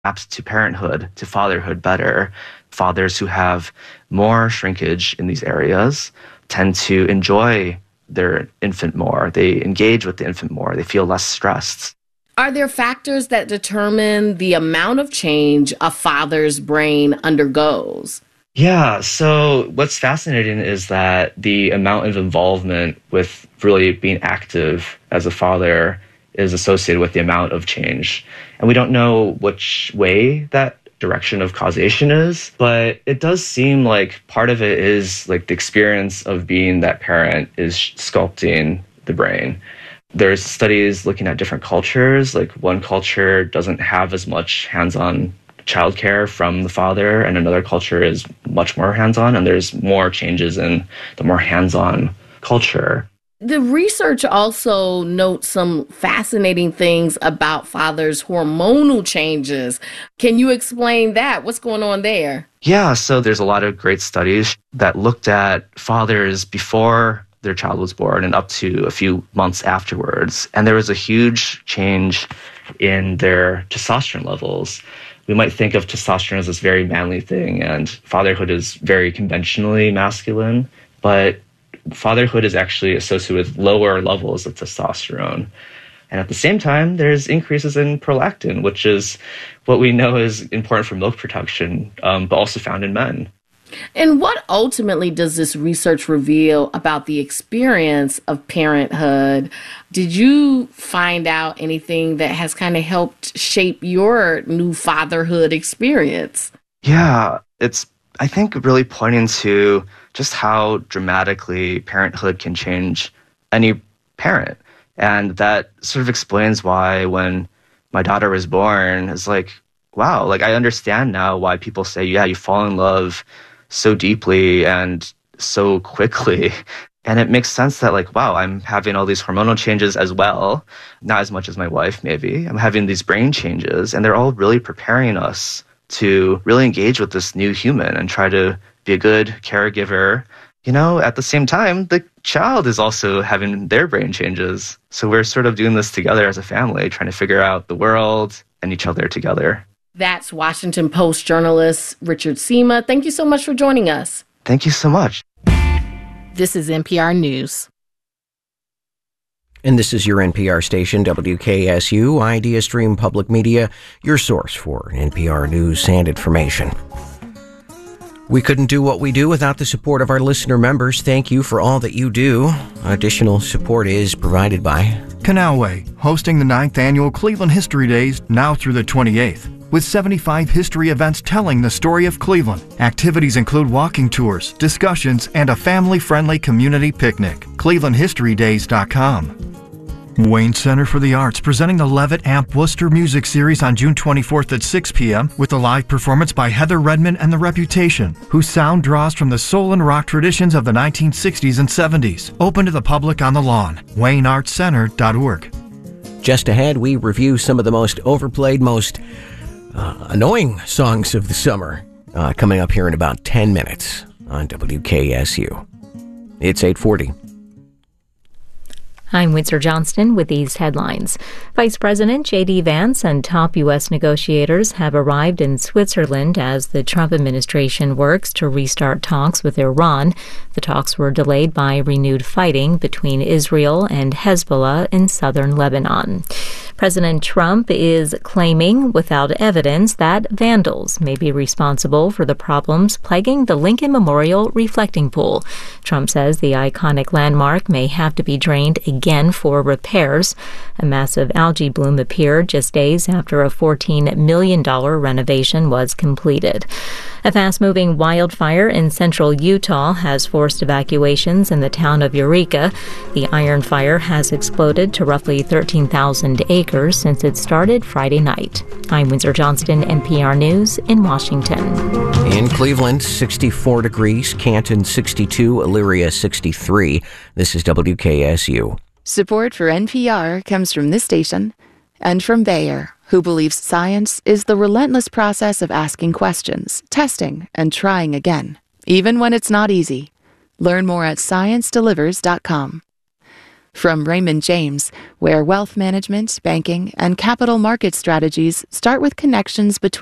apt to parenthood, to fatherhood better. Fathers who have more shrinkage in these areas tend to enjoy their infant more. They engage with the infant more. They feel less stressed. Are there factors that determine the amount of change a father's brain undergoes? Yeah, so what's fascinating is that the amount of involvement with really being active as a father is associated with the amount of change. And we don't know which way that direction of causation is, but it does seem like part of it is like the experience of being that parent is sculpting the brain. There's studies looking at different cultures, like one culture doesn't have as much hands-on childcare from the father, and another culture is much more hands-on, and there's more changes in the more hands-on culture. The research also notes some fascinating things about fathers' hormonal changes. Can you explain that? What's going on there? Yeah, so there's a lot of great studies that looked at fathers before their child was born and up to a few months afterwards. And there was a huge change in their testosterone levels. We might think of testosterone as this very manly thing, and fatherhood is very conventionally masculine, but fatherhood is actually associated with lower levels of testosterone. And at the same time, there's increases in prolactin, which is what we know is important for milk production, but also found in men. And what ultimately does this research reveal about the experience of parenthood? Did you find out anything that has kind of helped shape your new fatherhood experience? Yeah, it's, I think, really pointing to just how dramatically parenthood can change any parent. And that sort of explains why when my daughter was born, it's like, wow, like I understand now why people say, yeah, you fall in love so deeply and so quickly. And it makes sense that like, wow, I'm having all these hormonal changes as well. Not as much as my wife, maybe. I'm having these brain changes, and they're all really preparing us to really engage with this new human and try to be a good caregiver. You know, at the same time, the child is also having their brain changes. So we're sort of doing this together as a family, trying to figure out the world and each other together. That's Washington Post journalist Richard Sima. Thank you so much for joining us. Thank you so much. This is NPR News. And this is your NPR station, WKSU, Idea Stream Public Media, your source for NPR news and information. We couldn't do what we do without the support of our listener members. Thank you for all that you do. Additional support is provided by Canalway, hosting the 9th annual Cleveland History Days now through the 28th. With 75 history events telling the story of Cleveland. Activities include walking tours, discussions, and a family-friendly community picnic. ClevelandHistoryDays.com. Wayne Center for the Arts presenting the Levitt Amp Worcester Music Series on June 24th at 6 p.m. with a live performance by Heather Redman and The Reputation, whose sound draws from the soul and rock traditions of the 1960s and 70s. Open to the public on the lawn. WayneArtsCenter.org. Just ahead, we review some of the most overplayed, most annoying songs of the summer, coming up here in about 10 minutes on WKSU. It's 8:40. I'm Windsor Johnston with these headlines. Vice President J.D. Vance and top U.S. negotiators have arrived in Switzerland as the Trump administration works to restart talks with Iran. The talks were delayed by renewed fighting between Israel and Hezbollah in southern Lebanon. President Trump is claiming without evidence that vandals may be responsible for the problems plaguing the Lincoln Memorial reflecting pool. Trump says the iconic landmark may have to be drained again for repairs. A massive algae bloom appeared just days after a $14 million renovation was completed. A fast-moving wildfire in central Utah has forced evacuations in the town of Eureka. The iron fire has exploded to roughly 13,000 acres since it started Friday night. I'm Windsor Johnston, NPR News in Washington. In Cleveland, 64 degrees, Canton 62, Elyria 63. This is WKSU. Support for NPR comes from this station and from Bayer, who believes science is the relentless process of asking questions, testing, and trying again, even when it's not easy. Learn more at ScienceDelivers.com. From Raymond James, where wealth management, banking, and capital market strategies start with connections between